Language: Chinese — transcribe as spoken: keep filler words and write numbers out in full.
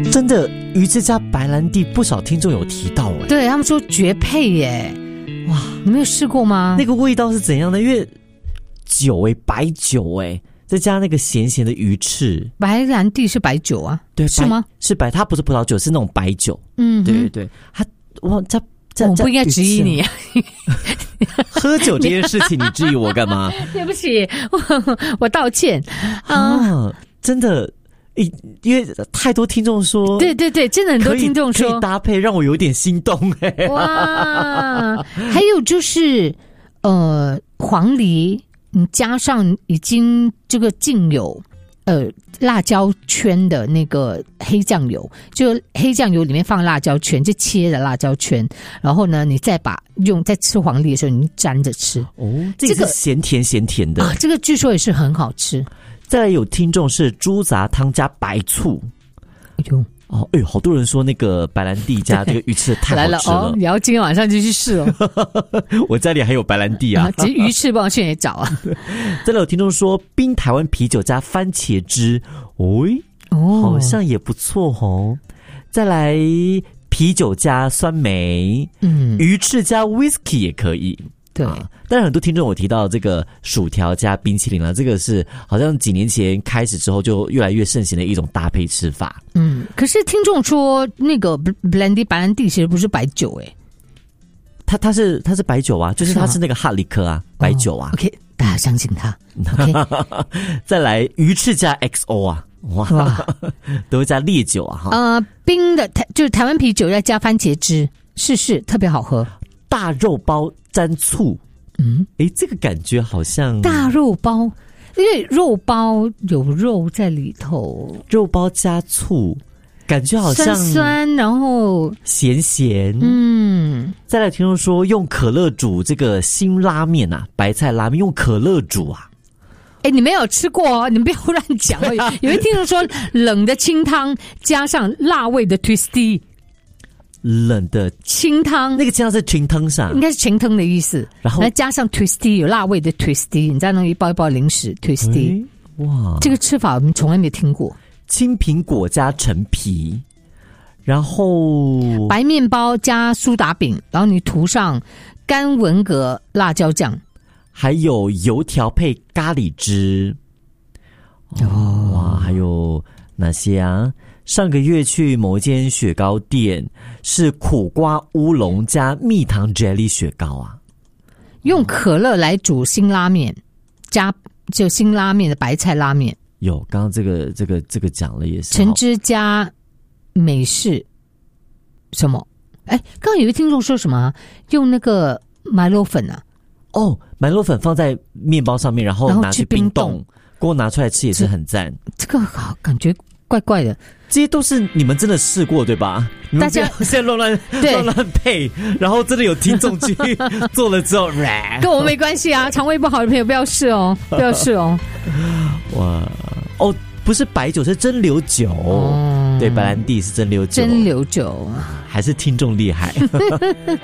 真的鱼翅加白兰地，不少听众有提到哎， 对他们说绝配耶！哇，你没有试过吗？ 那个味道是怎样的？因为酒哎，白酒哎，再加那个咸咸的鱼翅。 白兰地是白酒啊？ 对， 是吗？ 是白，它不是葡萄酒，是那种白酒。嗯，对对对，它哇，这这我不应该质疑你。 喝酒这件事情，你质疑我干嘛？ 对不起，我, 我道歉啊！啊真的，因为太多听众说， 对对对，真的很多听众说可以搭配，让我有点心动哎、欸！ 哇，还有就是呃，黄梨，你加上已经这个浸有呃辣椒圈的那个黑酱油，就黑酱油里面放辣椒圈，就切的辣椒圈，然后呢，你再把用在吃黄梨的时候，你沾着吃哦，这个是咸甜咸甜的、 啊，这个据说也是很好吃。 再来有听众是猪杂汤加白醋， 哎呦哦，哎呦，好多人说那个白兰地加这个鱼翅太好吃了， 来了哦，你要今天晚上就去试哦。 我家里还有白兰地啊， 其实鱼翅帮我去哪里找啊？ 再来有听众说冰台湾啤酒加番茄汁，喂，哦，好像也不错哦。再来啤酒加酸梅，嗯，鱼翅加 whisky 也可以。对，啊、但是很多听众有提到这个薯条加冰淇淋啦，这个是好像几年前开始之后就越来越盛行的一种搭配吃法。 嗯，可是听众说那个 Blendy 白兰地其实不是白酒诶、欸， 它它是它是白酒啊，就是它是那个哈利克啊，白酒啊。 哦、OK， 大家相信他。OK， 再来鱼翅加 X O 啊，哇，哇都会加烈酒啊哈。 呃，冰的台就是台湾啤酒要加番茄汁，试试特别好喝。 大肉包沾醋，嗯，诶，这个感觉好像大肉包，因为肉包有肉在里头， 肉包加醋，感觉好像酸酸，然后咸咸， 嗯。 再来听众说用可乐煮这个辛拉面啊，白菜拉面用可乐煮啊。 哎，你没有吃过哦，你们不要乱讲哦。有一听众说冷的清汤加上辣味的 twisty。 冷的清汤， 那个清汤是清汤上， 应该是清汤的意思。然后加上 twisty 有辣味的 twisty， 你再弄一包一包零食 twisty， 哇，这个吃法我们从来没听过。 青苹果加陈皮，然后白面包加苏打饼，然后你涂上干文蛤辣椒酱， 还有油条配咖喱汁。哦，哇，还有哪些啊？上个月去某一间雪糕店，是苦瓜乌龙加蜜糖 jelly 雪糕啊， 用可乐来煮辛拉面，加就辛拉面的白菜拉面。 有，刚刚这个这个这个讲了也是。 橙汁加美式什么？哎，刚刚有一位听众说什么？用那个麦洛粉啊？ 哦，麦洛粉放在面包上面，然后拿去冰冻，锅拿出来吃也是很赞。 这个好感觉怪怪的。 这些都是你们真的试过对吧？大家现在乱乱乱乱配，然后真的有听众去做了之后， 跟我没关系啊。肠胃不好的朋友不要试哦，不要试哦。 哇哦，不是白酒，是蒸馏酒。哦、对，白兰地是蒸馏酒， 蒸馏酒还是听众厉害。